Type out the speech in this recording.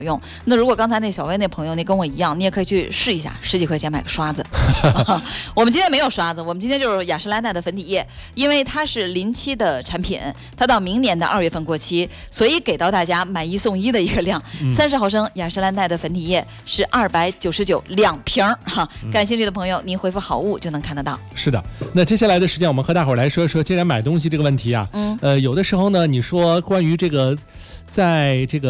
用。那如果刚才那小薇那朋友你跟我一样，你也可以去试一下，10几块钱买个刷子。我们今天没有刷子，我们今天就是雅诗兰黛的粉底液，因为它是临期的产品，它到明年的2月份过期，所以给到大家买1送1的一个量。30毫升雅诗兰黛的粉底液是299，2瓶哈。感兴趣的朋友，您回复好物就能看得到。 是的，那接下来的时间我们和大伙儿来说说，既然买东西这个问题啊，有的时候呢，你说关于这个，在这个